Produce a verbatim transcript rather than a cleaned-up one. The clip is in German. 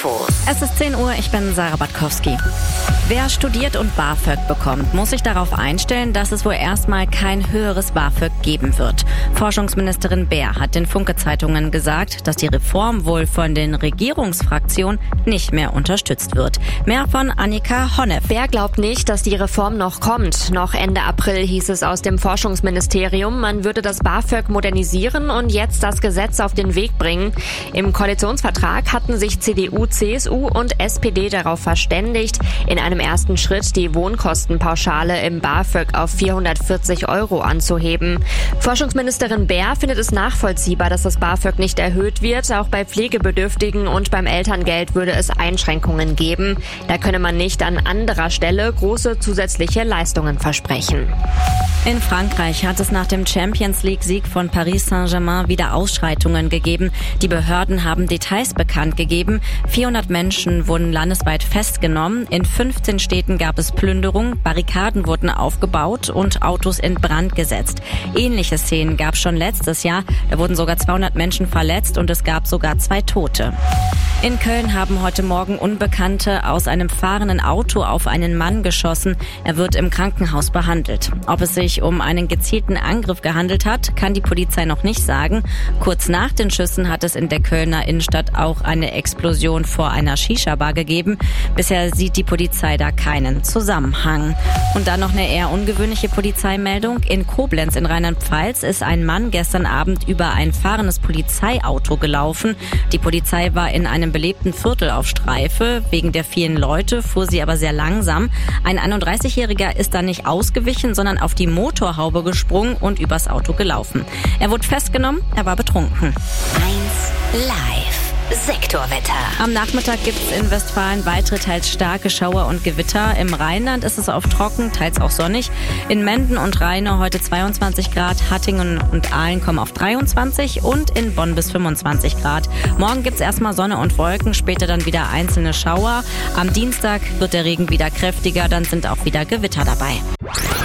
Infos. Es ist zehn Uhr, ich bin Sarah Batkowski. Wer studiert und BAföG bekommt, muss sich darauf einstellen, dass es wohl erstmal kein höheres BAföG geben wird. Forschungsministerin Baer hat den Funke-Zeitungen gesagt, dass die Reform wohl von den Regierungsfraktionen nicht mehr unterstützt wird. Mehr von Annika Honnef. Baer glaubt nicht, dass die Reform noch kommt. Noch Ende April hieß es aus dem Forschungsministerium, man würde das BAföG modernisieren und jetzt das Gesetz auf den Weg bringen. Im Koalitionsvertrag hatten sich C D U, C S U und S P D darauf verständigt, in einem ersten Schritt die Wohnkostenpauschale im BAföG auf vierhundertvierzig Euro anzuheben. Forschungsministerin Baer findet es nachvollziehbar, dass das BAföG nicht erhöht wird. Auch bei Pflegebedürftigen und beim Elterngeld würde es Einschränkungen geben. Da könne man nicht an anderer Stelle große zusätzliche Leistungen versprechen. In Frankreich hat es nach dem Champions-League-Sieg von Paris Saint-Germain wieder Ausschreitungen gegeben. Die Behörden haben Details bekannt gegeben. vierhundert Menschen wurden landesweit festgenommen. In fünfzehn Städten gab es Plünderung, Barrikaden wurden aufgebaut und Autos in Brand gesetzt. Ähnliche Szenen gab es schon letztes Jahr. Da wurden sogar zweihundert Menschen verletzt und es gab sogar zwei Tote. In Köln haben heute Morgen Unbekannte aus einem fahrenden Auto auf einen Mann geschossen. Er wird im Krankenhaus behandelt. Ob es sich um einen gezielten Angriff gehandelt hat, kann die Polizei noch nicht sagen. Kurz nach den Schüssen hat es in der Kölner Innenstadt auch eine Explosion vor einer Shisha-Bar gegeben. Bisher sieht die Polizei da keinen Zusammenhang. Und dann noch eine eher ungewöhnliche Polizeimeldung. In Koblenz in Rheinland-Pfalz ist ein Mann gestern Abend über ein fahrendes Polizeiauto gelaufen. Die Polizei war in einem belebten Viertel auf Streife. Wegen der vielen Leute fuhr sie aber sehr langsam. Ein einunddreißigjähriger ist dann nicht ausgewichen, sondern auf die Motorhaube gesprungen und übers Auto gelaufen. Er wurde festgenommen, er war betrunken. eins Live. Sektorwetter. Am Nachmittag gibt es in Westfalen weitere teils starke Schauer und Gewitter. Im Rheinland ist es oft trocken, teils auch sonnig. In Menden und Rheine heute zweiundzwanzig Grad, Hattingen und Aalen kommen auf dreiundzwanzig und in Bonn bis fünfundzwanzig Grad. Morgen gibt es erstmal Sonne und Wolken, später dann wieder einzelne Schauer. Am Dienstag wird der Regen wieder kräftiger, dann sind auch wieder Gewitter dabei.